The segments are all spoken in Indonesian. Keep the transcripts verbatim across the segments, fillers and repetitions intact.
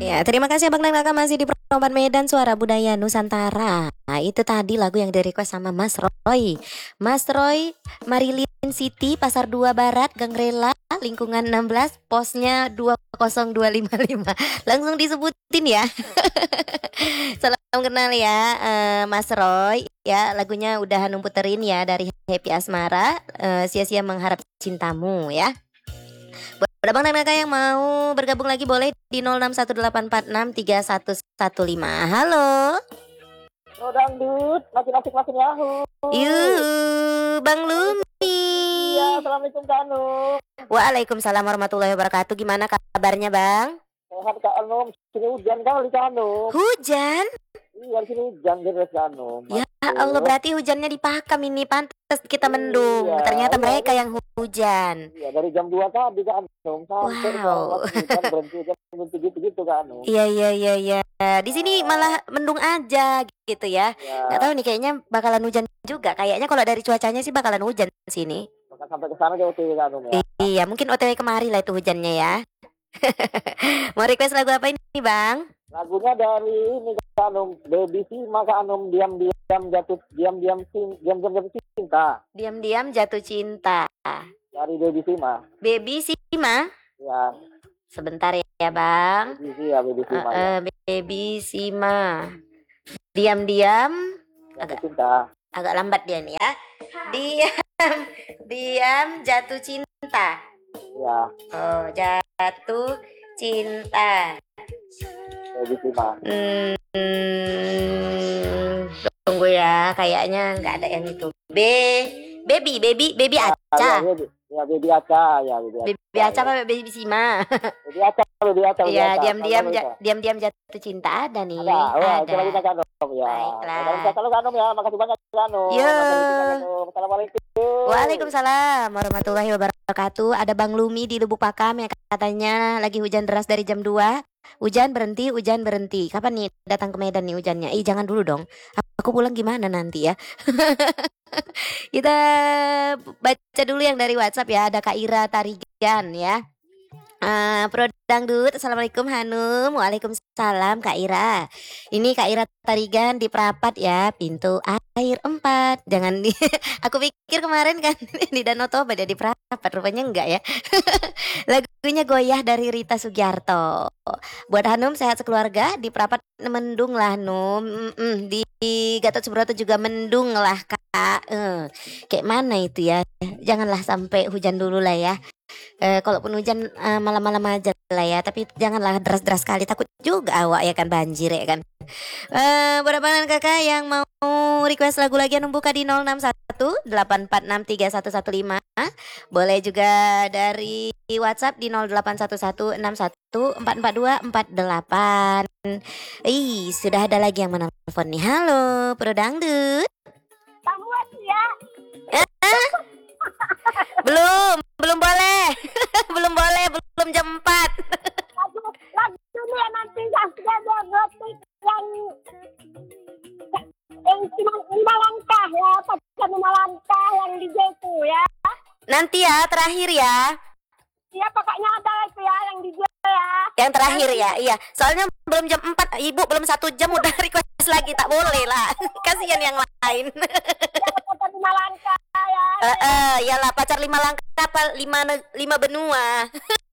Ya, terima kasih Abang dan Kakak masih di Perempat Medan Suara Budaya Nusantara. Nah, itu tadi lagu yang di request sama Mas Roy. Mas Roy, Marilyn City, Pasar dua Barat, Gang Rela, lingkungan enam belas, posnya dua nol dua lima lima. Langsung disebutin ya. Salam kenal ya, eh, Mas Roy. Ya, lagunya udah Hanum puterin ya dari Happy Asmara, eh, Sia-sia Mengharap Cintamu ya. Buat abang dan kakak yang mau bergabung lagi boleh di nol enam satu delapan empat enam tiga satu satu lima. Halo. Oh dangdut, makin asik makin yahoo. Yuh, Bang Lumi. Iya, assalamualaikum Kak Anum. Waalaikumsalam warahmatullahi wabarakatuh. Gimana kabarnya Bang? Sehat Kak Anum, sini hujan kali Kak Anum. Hujan? Iya, sini hujan deres Kak Anum. Ya Allah, berarti hujannya di Pakam ini, pantas kita mendung. Iya, Ternyata iya, mereka iya. yang hujan. Iya, dari jam dua tadi Kak Anum sampai Wow. hujan berhenti jam gitu-gitu Kak Anum. Iya iya iya iya. Di sini malah mendung aja gitu ya. Ya, Nggak tahu nih, kayaknya bakalan hujan juga. Kayaknya kalau dari cuacanya sih bakalan hujan sini. bahkan sampai ke sana jauh Kak Anum ya. Iya, mungkin O T W kemari lah itu hujannya ya. Mau request lagu apa ini, Bang? Lagunya dari ini Kak Anum, Baby Sima Kak Anum, diam-diam jatuh, diam-diam cin- diam-diam jatuh cinta. Diam-diam jatuh cinta. Dari Baby Sima. Baby Sima. Ya, Sebentar ya, Bang. Baby ya, Baby Sima. Eh, Ya. eh, Baby Sima. Diam-diam Jatuh cinta. agak lambat dia nih ya. Diam, diam jatuh cinta. Ya, Oh, jatuh cinta. Baby Sima. Hmm, tunggu ya, kayaknya nggak ada yang itu. B, baby, baby, baby Ya, Aca. baby, ya Baby Aca, ya Baby Aca. Baby Aca apa baby Sima? Baby Aca, Baby Aca. Baby Iya, Aca. diam-diam, Kalau ja- bisa. diam-diam jatuh cinta ada nih. Ada, wah, itu lagi Ada. Kak Anum ya. Baiklah. Kalau bisa kalau Kak Anum ya, makasih banyak Kak Anum. Yo. Makasih Kak Anum. Assalamualaikum. Waalaikumsalam warahmatullahi wabarakatuh. Ada Bang Lumi di Lubuk Pakam yang katanya lagi hujan deras dari jam dua. Hujan berhenti, hujan berhenti. Kapan nih datang ke Medan nih hujannya? Ih, jangan dulu dong. Aku pulang gimana nanti ya? Kita baca dulu yang dari WhatsApp ya. Ada Kak Ira Tarigan ya. Ah, Pro Dangdut, Assalamualaikum Hanum. Waalaikumsalam Kak Ira. Ini Kak Ira Tarigan di Prapat ya, pintu air empat. Jangan di aku pikir kemarin kan di Danau Toba dia di Prapat, rupanya enggak ya. Lagunya Goyah dari Rita Sugiarto. Buat Hanum sehat sekeluarga, di Prapat mendung lah Num. Mm-mm, di Gatot Subroto juga mendung lah Kak. Eh, kayak mana itu ya? Janganlah sampai hujan dulu lah ya. Eh, kalaupun hujan eh, malam-malam aja lah ya, tapi janganlah deras-deras sekali, takut juga awak ya kan banjir ya kan. Eh, buat abang dan kakak yang mau request lagu lagi yang buka di nol enam satu delapan empat enam tiga satu satu lima, boleh juga dari WhatsApp di nol delapan satu satu enam satu empat empat dua empat delapan. Ih, sudah ada lagi yang menelpon nih. Halo, Pro Dangdut. Tamuan ya. Belum, belum boleh. Belum boleh, belum jam empat. Lagu lagu ini ya nanti yang sudah gotik yang yang cuma lima langkah ya, pacar lima langkah yang di itu ya. Nanti ya, terakhir ya. Iya pokoknya ada itu ya yang di ya. Yang terakhir ya, iya. Soalnya belum jam empat, Ibu belum satu jam udah request lagi, tak boleh lah. Kasihan yang lain. Ya pacar lima langkah ya. Eh, eh, yalah pacar lima langkah apa lima ne- lima benua.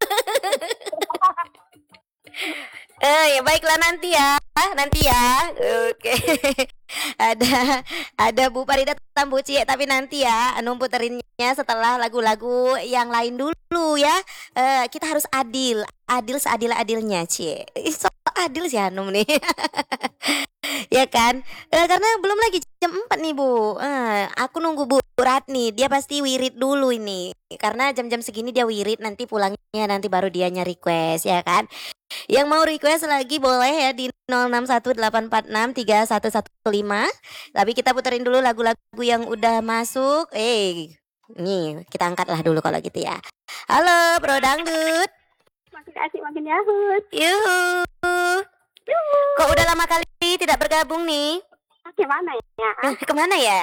Eh, ya baiklah nanti ya, nanti ya. Oke. Ada ada Bu Farida Tambuci, tapi nanti ya Anum puterinnya setelah lagu-lagu yang lain dulu ya. Eh, kita harus adil, adil seadil-adilnya, Cie. Ih, so adil sih Anum nih. Ya kan? Eh, karena belum lagi jam empat nih Bu. Eh, aku nunggu Bu Ratni, dia pasti wirid dulu ini. Karena jam-jam segini dia wirid, nanti pulangnya nanti baru dia nyari request ya kan. Yang mau request lagi boleh ya di nol enam satu delapan empat enam tiga satu satu lima. Tapi kita puterin dulu lagu-lagu yang udah masuk. Eh, nih kita angkatlah dulu kalau gitu ya. Halo Bro Dangdut. Makin asik makin yahut. Yuhu. Kok udah lama kali tidak bergabung nih? Gimana ya? Eh, Kemana ya?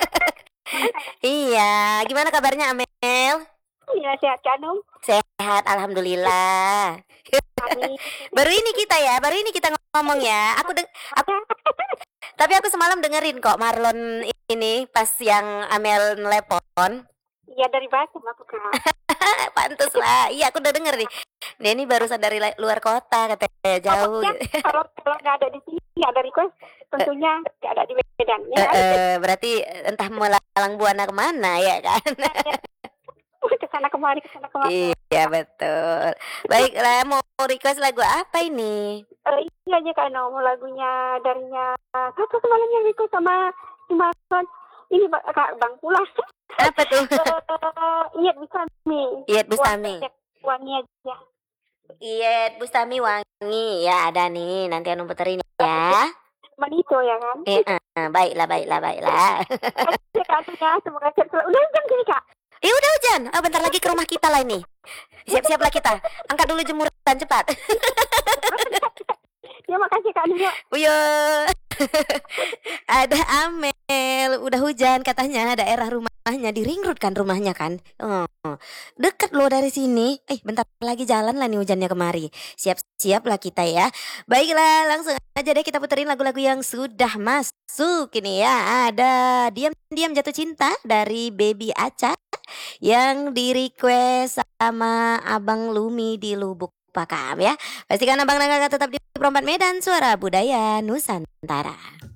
Iya, gimana kabarnya Amel? Iya sehat kan Om? Sehat, alhamdulillah. ini. Baru ini kita ya, baru ini kita ngomong ya. Aku deng aku, tapi aku semalam dengerin kok Marlon ini pas yang Amel nelepon. Iya dari Batam aku Kak. Pantes lah. Iya, aku udah denger nih. Dia ini barusan dari la- luar kota katanya jauh. Pokoknya kalau kalau nggak ada di sini ada request tentunya nggak ada di Medan Eh, ya. eh, berarti entah melalang buana kemana ya kan? Ke sana kemari ke sana kemari. Iya betul. Baiklah, mau request lagu apa ini? Eh, iya aja Kak No, mau lagunya darinya Kakak semalam yang request sama Simakon. Ini Ba- Kak Bang Pula. Apa tuh? Eh, Iya bisa nih. Iyet Bustami. Wangi aja. Iyet Bustami wangi. Ya ada nih, nanti anu puterin ya. Manito ya kan. Eh, eh, baiklah, baiklah, baiklah. Kasih Kak ya, semoga sehat selalu. Udah jam sini Kak. Eh udah hujan. Ah, bentar lagi ke rumah kita lah ini. Siap-siaplah kita. Angkat dulu jemuran cepat. Ya makasih Kak Nino. Uyo. Ada Amel, udah hujan katanya daerah rumahnya di Ring Road kan rumahnya kan. Oh, deket loh dari sini. Eh, bentar lagi jalan lah nih hujannya kemari. Siap-siap lah kita ya. Baiklah, langsung aja deh kita puterin lagu-lagu yang sudah masuk ini ya. Ada Diam-diam jatuh cinta dari Baby Aca yang di request sama Abang Lumi di Lubuk Pakam ya. Pastikan Abang Naga tetap di Perempat Medan, suara budaya Nusantara.